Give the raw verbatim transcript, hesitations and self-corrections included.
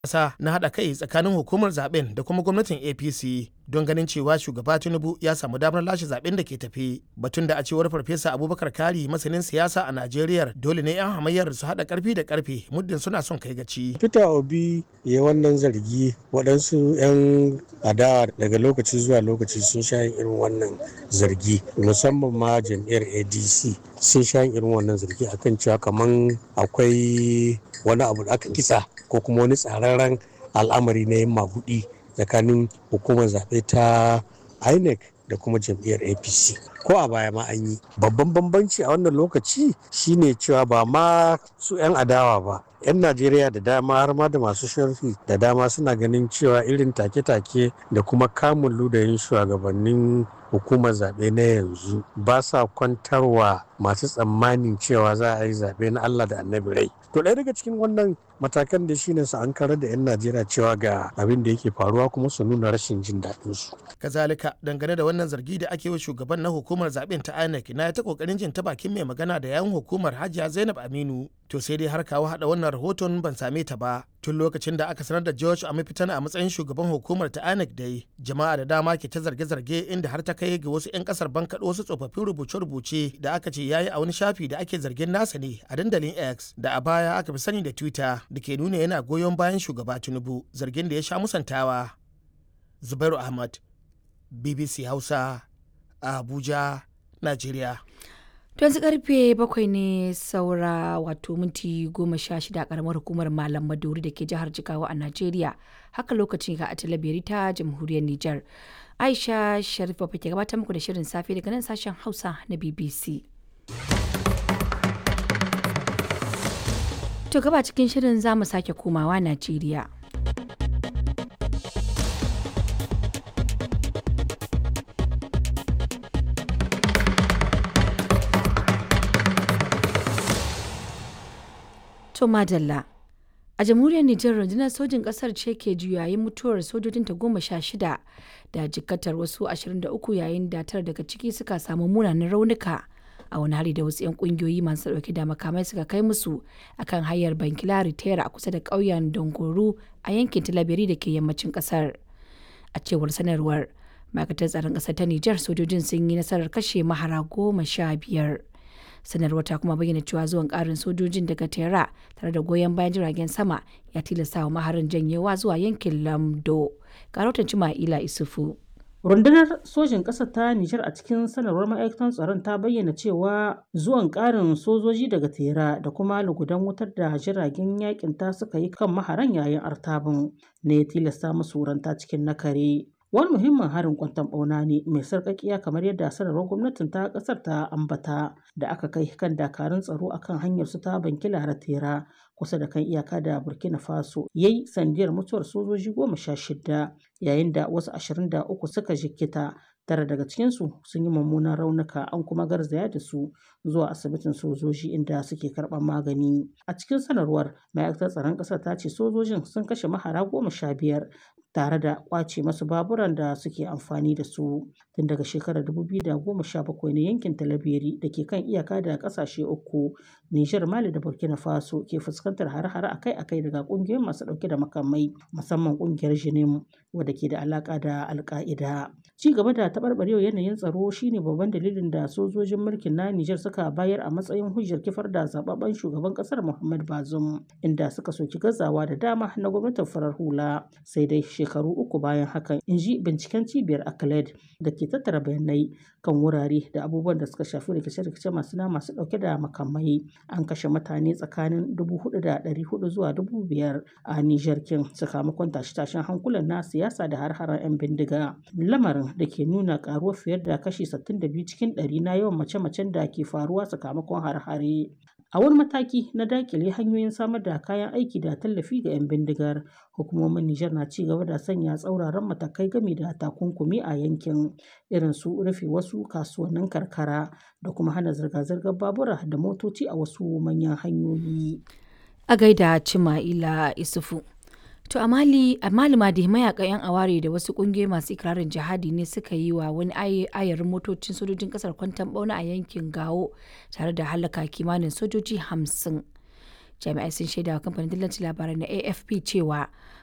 ƙasa na haɗa kai tsakanin hukumar zaben da kuma gwamnatin A P C don ganin cewa shugaba Tinubu ya samu damar lashe zaben da ke tafi. Batun da a cewar Farfesa Abubakar Kari masanin siyasa a Najeriya dole ne 'yan hamayyar su haɗa ƙarfi da ƙarfe muddin suna son kai gaci. Peter Obi ya wannan zargi waɗansu 'yan adawa daga lokaci zuwa lokaci sun sha yin irin wannan zargi musamman ma jam'iyyar A D C sun sha yin irin wannan zargi akan cewa kaman akwai wani abu da aka kitsa ko kuma wani tsararren al'amari na yin maguɗi tsakanin hukumar zaɓe ta I N E C da kuma jam'iyyar A P C. Ko a baya ma an yi. Babban bambanci a wannan lokaci shine cewa ba ma su 'yan adawa ba. 'Yan Najeriya da dama har ma da masu sharhi da dama suna ganin cewa irin take-take da kuma kamun ludayin shugabannin hukumar zaɓe na yanzu ba sa kwantarwa masu tsammanin cewa za a yi zaɓe na Allah da annabi rai. To ɗaya daga cikin wannan matakan da shine su an karar da 'yan Najeriya cewa ga abin da yake faruwa kuma su nuna rashin jin daɗin su. Kazalika dangane da wannan zargi da ake wa shugaban na hukumar zaben ta I N E C na ta kokarin jin ta bakin mai magana da yawun hukumar Hajiya Zainab Aminu. To sai dai har kawo hada wannan rahoton ban same ta ba. Tun lokacin da aka sanar da George Amifitana a matsayin shugaban hukumar ta I N E C dai jama'a da dama ke ta zarge-zarge inda har ta kai ga wasu 'yan kasar bankaɗo wasu tsofaffin rubuce-rubuce da aka ce yayi a wani shafi da ake zargin nasa ne a dandalin X da a baya aka fi sani da Twitter da ke nuna yana goyon bayan shugaba Tinubu zargin da ya sha musantawa. Zubairu Ahmad, B B C Hausa, a Abuja, Najeriya. To yanzu karfe bakwai ne saura wato minti goma sha shida a karamar hukumar Malam Maduri da ke jihar Jigawa a Najeriya. Haka lokacin ga a talabiri ta jamhuriyar Nijar. Aisha Sharifa ke gabatar muku da shirin safe daga nan sashen Hausa na B B C. To gaba cikin shirin za mu sake komawa Najeriya. To madalla. A jamhuriyar Nijar rundunar sojin kasar ce ke juyayin mutuwar sojojinta goma sha shida da jikkatar wasu ashirin da uku yayin da tara daga ciki suka samu munanan raunuka a wani hari da wasu 'yan kungiyoyi masu dauke da makamai suka kai musu akan hanyar Bankilari Tera a kusa da ƙauyen Dongoro a yankin Tilaberi da ke yammacin kasar. A cewar sanarwar ma'aikatar tsaron kasar ta Nijar sojojin sun yi nasarar kashe mahara goma sha biyar. Sanarwar ta kuma bayyana cewa zuwan karin sojojin daga Tera tare da goyon bayan jiragen sama ya tilasta wa maharin janyewa zuwa yankin Lamdo. Karotan Cima'ila Isufu. Rundunar sojin ƙasar ta Nijar a cikin sanarwar ma'aikatan tsaron ta bayyana cewa zuwan ƙarin sojoji daga Tera da kuma lugudan wutar da jiragen yakin ta suka yi kan maharan yayin artabin ne ya tilasta musu ranta cikin nakare. Wani muhimmin harin kwanton ɓauna ne mai sarƙaƙiya kamar yadda sanarwar gwamnatin ta ƙasar ta ambata da aka kai kan dakarun tsaro akan hanyar su ta Bankilara Tera kusa da kan iyaka da Burkina Faso yayi sandiyar mutuwar sojoji goma sha shida yayin da wasu ashirin da uku suka jikkita tara daga cikinsu sun yi mummunan raunuka an kuma garzaya da su zuwa asibitin sojoji inda suke karɓar magani. A cikin sanarwar ma'aikatar tsaron ƙasar ta ce sojojin sun kashe mahara goma sha biyar tare da kwace masu baburan da suke amfani da su tun daga shekarar dubu biyu da goma sha bakwai na yankin Talabiri da ke kan iyaka da kasashe uku Nijar, Mali da Burkina Faso ke fuskantar hare-hare akai-akai daga kungiyoyin masu dauke da makamai musamman kungiyar Jinim wadda ke da alaka da Alka'ida. Ci gaba da taɓarɓarewar yanayin tsaro shine babban dalilin da sojojin mulkin na Nijar suka bayar a matsayin hujjar kifar da zababben shugaban kasar Muhammad Bazoum inda suka soki gazawa da dama na gwamnatin farar hula sai dai shekaru uku bayan hakan in ji binciken cibiyar Acled da ke tattara bayanai kan wurare da abubuwan da suka shafi rikice-rikice masu na masu dauke da makamai an kashe mutane tsakanin dubu hudu da ɗari hudu zuwa dubu biyar a Nijar kin sakamakon tashe-tashen hankulan na siyasa da har-haren 'yan bindiga lamarin da ke nuna karuwar fiye da kashi sittin da biyu cikin ɗari na yawan mace-macen da ke faruwa sakamakon har-hare. A wani mataki na dakile hanyoyin samar da kayan aiki da tallafi ga 'yan bindigar, hukumomin Nijar na ci gaba da sanya tsauraran matakai game da takunkumi a yankin irin su rufe wasu kasuwannin karkara da kuma hana zirga-zirgar babura da motoci a wasu manyan hanyoyi. A gaida Cima'ila Isufu. To a Mali, a Mali ma da mayaka 'yan aware da wasu kungiyoyi masu ikirarin jihadi ne suka yi wa wani ayarin motocin sojojin kasar kwanton bauna a yankin Gao tare da halaka kimanin sojoji hamsin. Jami'ai sun shaida wa kamfanin dillancin labarai na A F P cewa